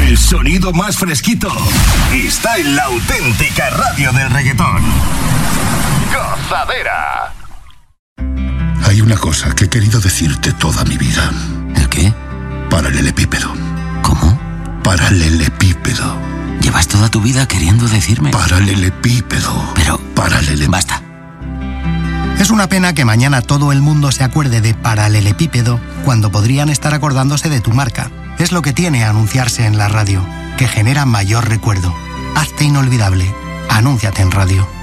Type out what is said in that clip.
El sonido más fresquito está en la auténtica radio del reggaetón. Gozadera. Hay una cosa que he querido decirte toda mi vida. ¿El qué? Paralelepípedo. ¿Cómo? Paralelepípedo. ¿Llevas toda tu vida queriendo decirme? Paralelepípedo. Pero... Basta. Es una pena que mañana todo el mundo se acuerde de paralelepípedo cuando podrían estar acordándose de tu marca. Es lo que tiene anunciarse en la radio, que genera mayor recuerdo. Hazte inolvidable. Anúnciate en radio.